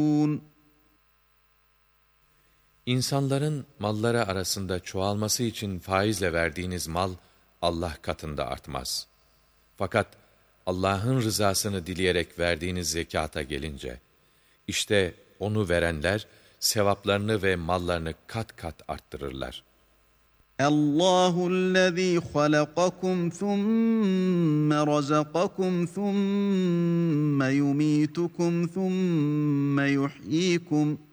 İnsanların malları arasında çoğalması için faizle verdiğiniz mal, Allah katında artmaz. Fakat Allah'ın rızasını dileyerek verdiğiniz zekata gelince, işte onu verenler, sevaplarını ve mallarını kat kat arttırırlar. Allahü'llezî halakakum thumme razakakum thumme yumitukum thumme yuhyikum.